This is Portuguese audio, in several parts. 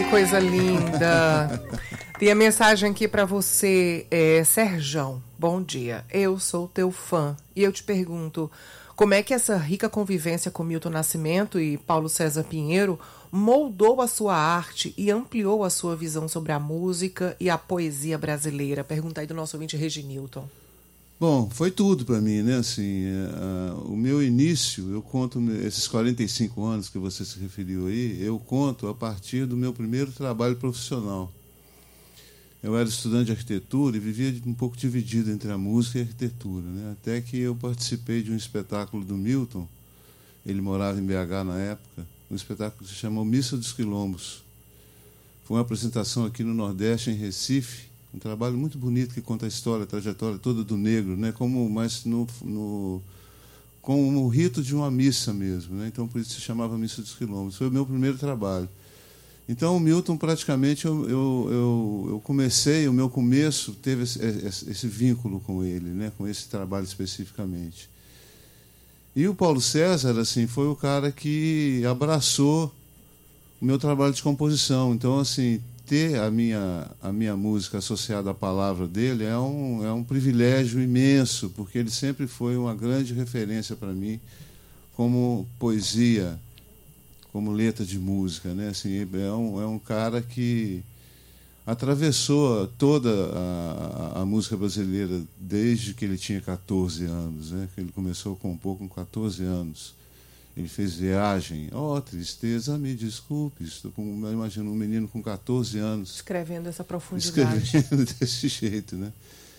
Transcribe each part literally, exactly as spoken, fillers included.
coisa linda. Tem a mensagem aqui para você, é, Serjão. Bom dia, eu sou teu fã e eu te pergunto, como é que essa rica convivência com Milton Nascimento e Paulo César Pinheiro moldou a sua arte e ampliou a sua visão sobre a música e a poesia brasileira? Pergunta aí do nosso ouvinte Reginilton. Bom, foi tudo para mim, né? Assim, uh, o meu início, eu conto esses quarenta e cinco anos que você se referiu aí, eu conto a partir do meu primeiro trabalho profissional. Eu era estudante de arquitetura e vivia um pouco dividido entre a música e a arquitetura, né? Até que eu participei de um espetáculo do Milton, ele morava em B H na época, um espetáculo que se chamou Missa dos Quilombos. Foi uma apresentação aqui no Nordeste, em Recife, um trabalho muito bonito que conta a história, a trajetória toda do negro, né? Como, mas no, no, como o rito de uma missa mesmo, né? Então, por isso se chamava Missa dos Quilombos. Foi o meu primeiro trabalho. Então, o Milton, praticamente, eu, eu, eu, eu comecei, o meu começo teve esse, esse, esse vínculo com ele, né? Com esse trabalho especificamente. E o Paulo César, assim, foi o cara que abraçou o meu trabalho de composição. Então, assim, ter a minha, a minha música associada à palavra dele é um, é um privilégio imenso, porque ele sempre foi uma grande referência para mim como poesia, como letra de música, né? Assim, é, um, é um cara que atravessou toda a, a, a música brasileira desde que ele tinha catorze anos, né? Ele começou a compor com catorze anos. Ele fez Viagem. Oh, tristeza, me desculpe. Estou com, imagino um menino com catorze anos. Escrevendo essa profundidade. Escrevendo desse jeito, né?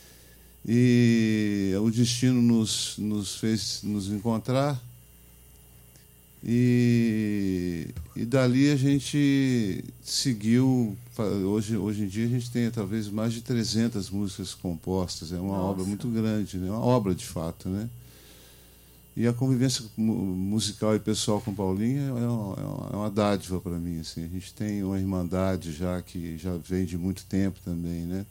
E o destino nos, nos fez nos encontrar. E, e dali a gente seguiu. Hoje, hoje em dia a gente tem talvez mais de trezentas músicas compostas. É uma Nossa. obra muito grande, né? Uma obra de fato, né? E a convivência musical e pessoal com Paulinho é uma, é uma dádiva para mim. Assim. A gente tem uma irmandade já que já vem de muito tempo também, né?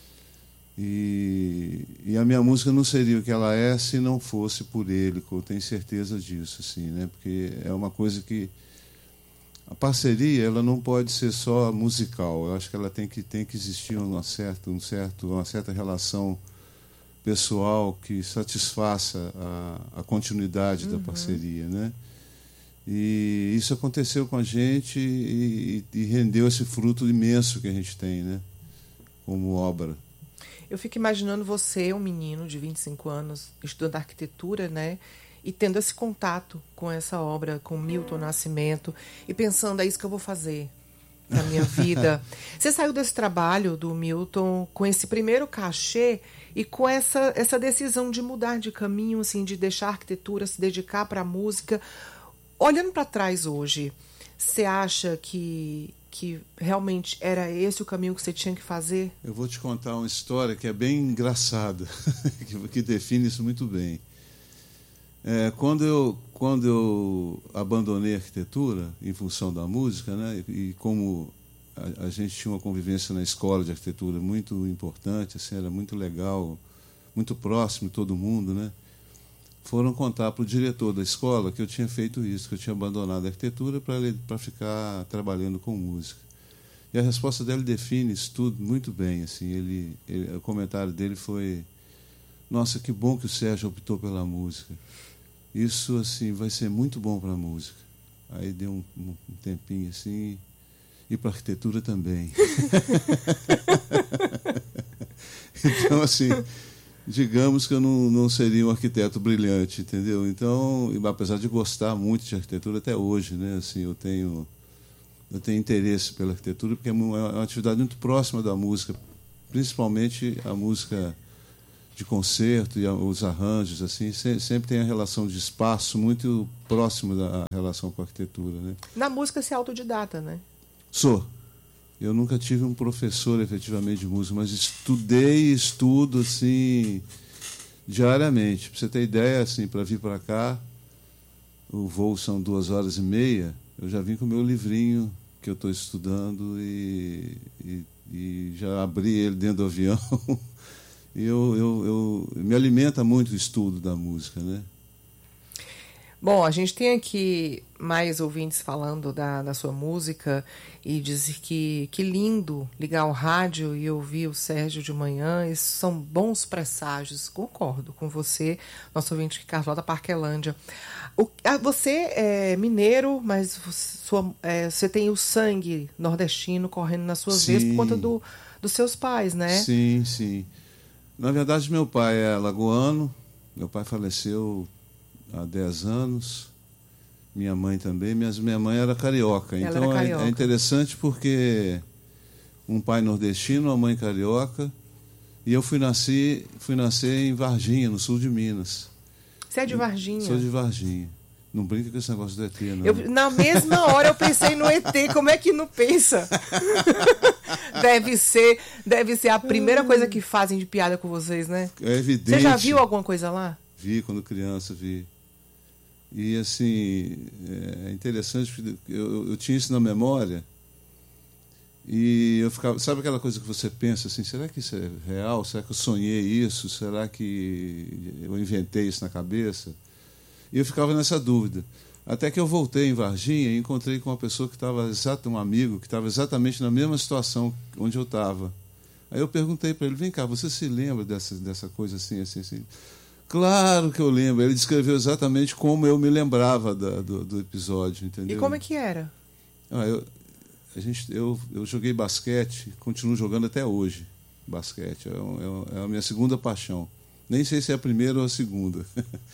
E, e a minha música não seria o que ela é se não fosse por ele, eu tenho certeza disso, assim, né? Porque é uma coisa que a parceria ela não pode ser só musical. Eu acho que ela tem que tem que existir uma certa um certo uma certa relação pessoal que satisfaça a, a continuidade uhum. da parceria, né? E isso aconteceu com a gente e, e rendeu esse fruto imenso que a gente tem, né? Como obra. Eu fico imaginando você, um menino de vinte e cinco anos, estudando arquitetura, né? E tendo esse contato com essa obra, com Milton Nascimento, e pensando, é isso que eu vou fazer na minha vida. Você saiu desse trabalho do Milton com esse primeiro cachê e com essa, essa decisão de mudar de caminho, assim, de deixar a arquitetura, se dedicar para a música. Olhando para trás hoje, você acha que, que realmente era esse o caminho que você tinha que fazer? Eu vou te contar uma história que é bem engraçada, que, que define isso muito bem. É, quando, eu, quando eu abandonei a arquitetura em função da música, né, e como a, a gente tinha uma convivência na escola de arquitetura muito importante, assim, era muito legal, muito próximo de todo mundo, né, foram contar para o diretor da escola que eu tinha feito isso, que eu tinha abandonado a arquitetura para ficar trabalhando com música. E a resposta dele define isso tudo muito bem. Assim, ele, ele, o comentário dele foi: nossa, que bom que o Sérgio optou pela música. Isso assim vai ser muito bom para a música. Aí deu um, um tempinho assim, e para a arquitetura também. Então, assim, digamos que eu não, não seria um arquiteto brilhante, entendeu? Então, apesar de gostar muito de arquitetura até hoje, né? Assim, eu tenho, eu tenho interesse pela arquitetura porque é uma atividade muito próxima da música, principalmente a música de concerto e os arranjos, assim, sempre tem a relação de espaço muito próximo da relação com a arquitetura, né? Na música você é autodidata, né? Sou. Eu nunca tive um professor efetivamente de música, mas estudei e estudo assim diariamente. Para você ter ideia, assim, para vir para cá, o voo são duas horas e meia. Eu já vim com o meu livrinho que eu estou estudando e, e, e já abri ele dentro do avião. E eu, eu, eu me alimenta muito o estudo da música, né? Bom, a gente tem aqui mais ouvintes falando da, da sua música e dizer que, que lindo ligar o rádio e ouvir o Sérgio de manhã. Esses são bons presságios. Concordo com você, nosso ouvinte Ricardo da Parquelândia. O, ah, você é mineiro, mas você, sua, é, você tem o sangue nordestino correndo nas suas veias por conta do, dos seus pais, né? Sim, sim. Na verdade, meu pai é lagoano. Meu pai faleceu há dez anos, minha mãe também, mas minha mãe era carioca. Ela então era carioca. É, é interessante porque um pai nordestino, uma mãe carioca, e eu fui nascer, fui nascer em Varginha, no sul de Minas. Você é de Varginha? Sou de Varginha. Não brinca com esse negócio do E T, não. Eu, na mesma hora eu pensei no E T, como é que não pensa? Deve ser, deve ser a primeira coisa que fazem de piada com vocês, né? É evidente. Você já viu alguma coisa lá? Vi quando criança, vi. E, assim, é interessante, porque eu, eu tinha isso na memória e eu ficava... Sabe aquela coisa que você pensa assim, será que isso é real? Será que eu sonhei isso? Será que eu inventei isso na cabeça? E eu ficava nessa dúvida. Até que eu voltei em Varginha e encontrei com uma pessoa que estava, exato, um amigo, que estava exatamente na mesma situação onde eu estava. Aí eu perguntei para ele, vem cá, você se lembra dessa, dessa coisa assim, assim, assim? Claro que eu lembro. Ele descreveu exatamente como eu me lembrava da, do, do episódio, entendeu? E como é que era? Ah, eu, a gente, eu, eu joguei basquete, continuo jogando até hoje. Basquete é, um, é a minha segunda paixão. Nem sei se é a primeira ou a segunda.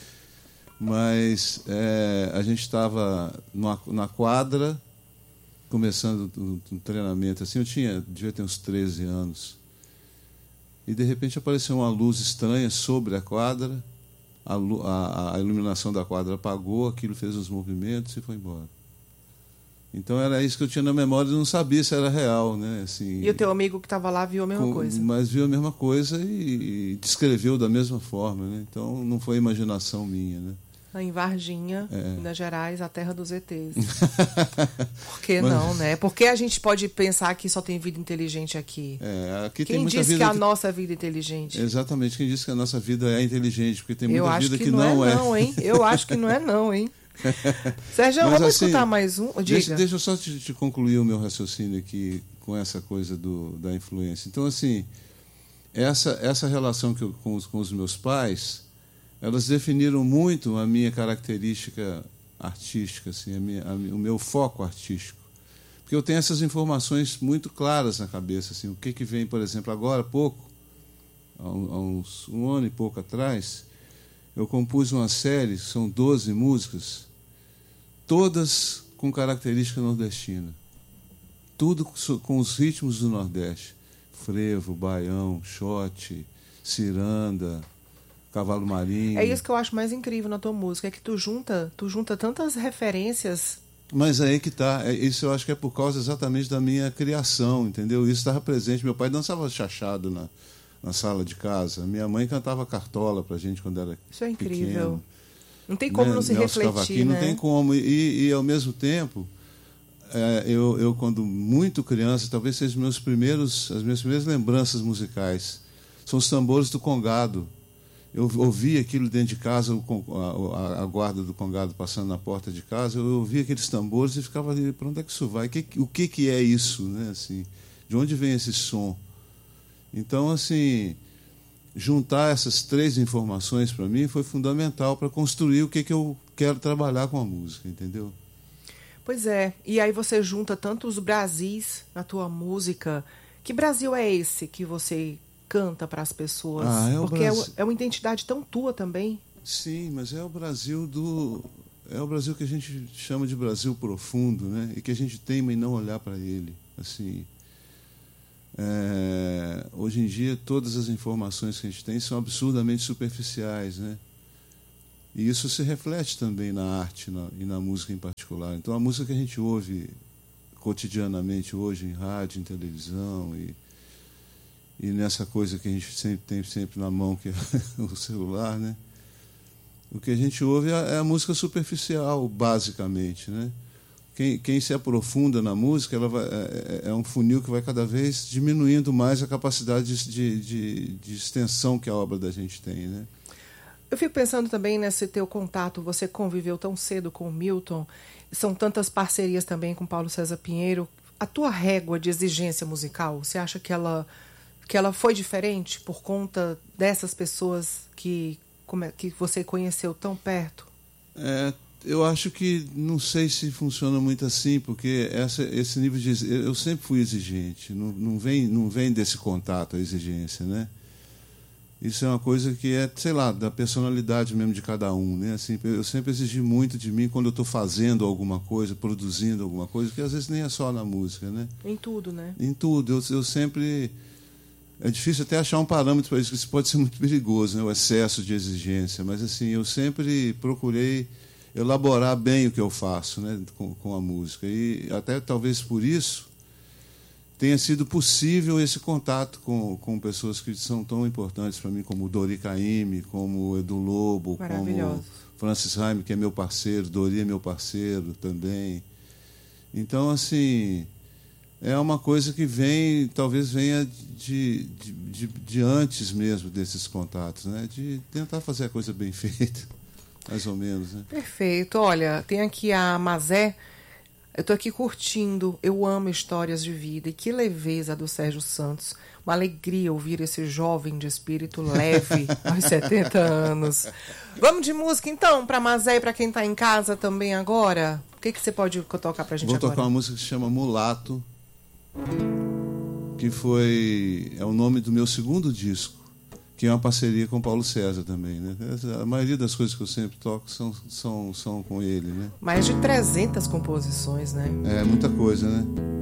Mas é, a gente estava na quadra, começando um treinamento assim. Eu tinha, devia ter uns treze anos. E, de repente, apareceu uma luz estranha sobre a quadra, a, a, a iluminação da quadra apagou, aquilo fez os movimentos e foi embora. Então, era isso que eu tinha na memória e não sabia se era real, né? Assim, e o teu amigo que estava lá viu a mesma com, coisa? Mas viu a mesma coisa e, e descreveu da mesma forma, né? Então, não foi imaginação minha, né? Em Varginha, é. Minas Gerais, a terra dos E Tês. Por que Mas... não, né? Por que a gente pode pensar que só tem vida inteligente aqui? É, aqui quem tem muita disse vida que a que... nossa vida é inteligente? Exatamente, quem disse que a nossa vida é inteligente, porque tem muita Eu acho vida que, que não, não é. é. Não, hein? Eu acho que não é não, hein? Sérgio, Mas, vamos assim, escutar mais um? Diga. Deixa, deixa eu só te, te concluir o meu raciocínio aqui com essa coisa do, da influência. Então, assim, essa, essa relação que eu, com, os, com os meus pais, elas definiram muito a minha característica artística, assim, a minha, a, o meu foco artístico. Porque eu tenho essas informações muito claras na cabeça. Assim, o que, que vem, por exemplo, agora há pouco, há uns um ano e pouco atrás, eu compus uma série, são doze músicas, todas com característica nordestina. Tudo com os ritmos do Nordeste. Frevo, baião, xote, ciranda, cavalo marinho. É isso que eu acho mais incrível na tua música, é que tu junta, tu junta tantas referências. Mas aí que tá, isso eu acho que é por causa exatamente da minha criação, entendeu? Isso estava presente. Meu pai dançava chachado na, na sala de casa. Minha mãe cantava cartola pra gente quando era Isso é incrível. Pequeno. Não tem como né? não se Nelson refletir, Cavaquinho, né? Não tem como. E, e ao mesmo tempo, é, eu, eu, quando muito criança, talvez sejam meus primeiros, as minhas primeiras lembranças musicais, são os tambores do Congado. Eu ouvia aquilo dentro de casa, a, a guarda do Congado passando na porta de casa, eu ouvia aqueles tambores e ficava ali, para onde é que isso vai? O que, que é isso? Né? Assim, de onde vem esse som? Então, assim, juntar essas três informações para mim foi fundamental para construir o que, que eu quero trabalhar com a música, entendeu? Pois é, e aí você junta tantos Brasis na tua música. Que Brasil é esse que você canta para as pessoas? Ah, é o Porque Brasil. é uma identidade tão tua também. Sim, mas é o Brasil do... É o Brasil que a gente chama de Brasil profundo, né? E que a gente teima em não olhar para ele. Assim, é... Hoje em dia, todas as informações que a gente tem são absurdamente superficiais, né? E isso se reflete também na arte na... e na música em particular. Então, a música que a gente ouve cotidianamente hoje em rádio, em televisão e E nessa coisa que a gente sempre tem sempre na mão, que é o celular, né? O que a gente ouve é a música superficial, basicamente, né? Quem, quem se aprofunda na música, ela vai, é, é um funil que vai cada vez diminuindo mais a capacidade de, de, de extensão que a obra da gente tem, né? Eu fico pensando também nesse teu contato, você conviveu tão cedo com o Milton, são tantas parcerias também com Paulo César Pinheiro. A tua régua de exigência musical, você acha que ela, que ela foi diferente por conta dessas pessoas que, que você conheceu tão perto? É, eu acho que não sei se funciona muito assim, porque essa, esse nível de... Eu sempre fui exigente, não, não, vem, não vem desse contato a exigência, né? Isso é uma coisa que é, sei lá, da personalidade mesmo de cada um, né? Assim, eu sempre exigi muito de mim quando eu estou fazendo alguma coisa, produzindo alguma coisa, que às vezes nem é só na música, né? Em tudo, né? Em tudo. Eu, eu sempre... É difícil até achar um parâmetro para isso, que isso pode ser muito perigoso, né? O excesso de exigência. Mas, assim, eu sempre procurei elaborar bem o que eu faço, né? Com, com a música. E até talvez por isso tenha sido possível esse contato com, com pessoas que são tão importantes para mim, como o Dori Caymmi, como o Edu Lobo, como Francis Raime, que é meu parceiro, Dori é meu parceiro também. Então, assim, é uma coisa que vem, talvez venha de, de, de, de antes mesmo desses contatos, né? De tentar fazer a coisa bem feita, mais ou menos, né? Perfeito. Olha, tem aqui a Mazé. Eu estou aqui curtindo, eu amo histórias de vida, e que leveza do Sérgio Santos. Uma alegria ouvir esse jovem de espírito leve aos setenta anos. Vamos de música então, para Mazé e para quem está em casa também agora? O que, que você pode tocar para a gente Vou agora? Vou tocar uma música que se chama Mulato, que foi é o nome do meu segundo disco, que é uma parceria com Paulo César também, né? A maioria das coisas que eu sempre toco são, são, são com ele, né? Mais de trezentas composições, né? É, muita coisa, né?